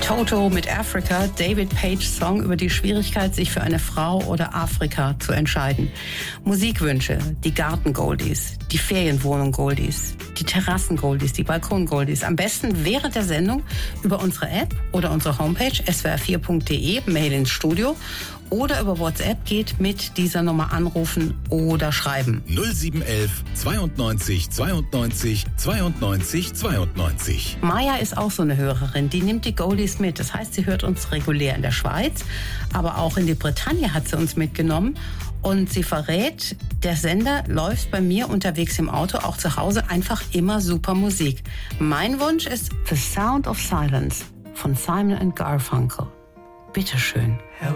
Toto mit Africa, David Page's Song über die Schwierigkeit, sich für eine Frau oder Afrika zu entscheiden. Musikwünsche, die Garten-Goldies, die Ferienwohnung-Goldies, die Terrassen-Goldies, die Balkon-Goldies. Am besten während der Sendung über unsere App oder unsere Homepage swr4.de, Mail ins Studio oder über WhatsApp geht mit dieser Nummer anrufen oder schreiben. 0711 92 92 92 92. Maya ist auch so eine Hörerin, die nimmt die Goldies mit. Das heißt, sie hört uns regulär in der Schweiz, aber auch in die Bretagne hat sie uns mitgenommen. Und sie verrät, der Sender läuft bei mir unterwegs im Auto, auch zu Hause, einfach immer super Musik. Mein Wunsch ist The Sound of Silence von Simon & Garfunkel. Bitteschön. Hello,